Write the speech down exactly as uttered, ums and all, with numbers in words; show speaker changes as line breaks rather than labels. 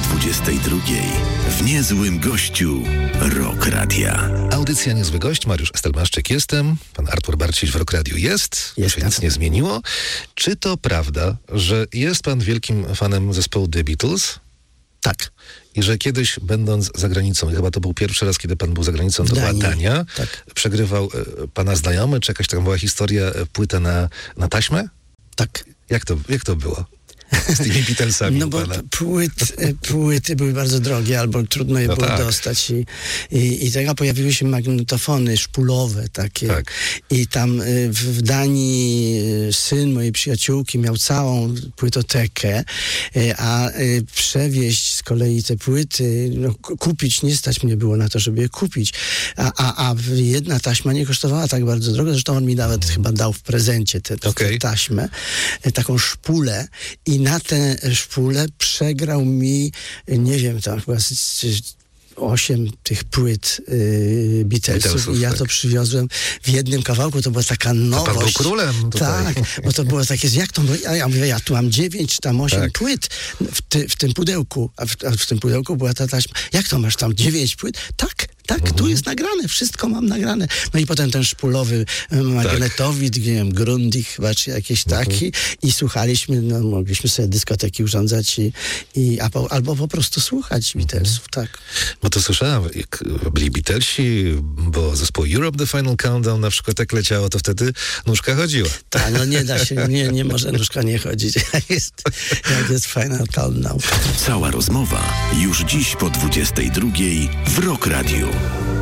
dwudziestej drugiej w Niezłym Gościu Rock Radia.
Audycja Niezły Gość, Mariusz Estelmaszczyk jestem, pan Artur Barciś w Rock Radio jest,
Jest,
się nic nie zmieniło. Czy to prawda, że jest pan wielkim fanem zespołu The Beatles?
Tak.
I że kiedyś, będąc za granicą, i chyba to był pierwszy raz, kiedy pan był za granicą, to była
Danii.
Dania,
Tak.
przegrywał e, pana znajomy, czy jakaś tam była historia, e, płytę na, na taśmę?
Tak.
Jak to, jak to było z tymi Beatlesami
No
u
bo
pana?
płyt, płyty były bardzo drogie, albo trudno je
No
było
tak.
dostać. I, i, i tego pojawiły się magnetofony szpulowe takie.
Tak.
I tam y, w, w Danii y, syn mojej przyjaciółki miał całą płytotekę, y, a y, przewieźć z kolei te płyty, no, ku- kupić, nie stać mnie było na to, żeby je kupić. A, a, a jedna taśma nie kosztowała tak bardzo drogo, zresztą on mi nawet chyba dał w prezencie tę
Okej.
taśmę, y, taką szpulę. I na tę szpulę przegrał mi, nie wiem, tam chyba z, z, osiem tych płyt yy, Beatlesów,
Beatlesów,
i ja
tak.
to przywiozłem w jednym kawałku, to była taka nowość.
pan był królem tutaj.
Tak, bo to było takie, jak to, a ja mówię, ja tu mam dziewięć czy tam osiem
Tak.
płyt w, ty, w tym pudełku, a w, a w tym pudełku była ta taśma. Jak to masz tam dziewięć płyt? Tak, tak,
Mhm.
tu jest nagrane, wszystko mam nagrane. No i potem ten szpulowy e, magnetowid, nie wiem, Grundig chyba, czy jakiś
Mhm.
taki, i słuchaliśmy, no mogliśmy sobie dyskoteki urządzać i, i a po, albo po prostu słuchać Beatlesów, tak.
Bo to słyszałem, jak byli Beatlesi, bo zespół Europe The Final Countdown na przykład jak leciało, to wtedy nóżka chodziła.
Tak, no nie da się, nie, nie może nóżka nie chodzić, jak jest, jak jest Final Countdown.
Cała rozmowa już dziś po dwudziestej drugiej w Rock Radio.